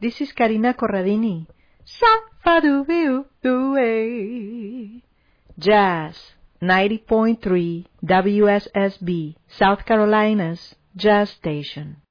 This is Karina Corradini. Sa-fa-do-be-oo-do-way. Jazz 90.3 WSSB, South Carolina's Jazz Station.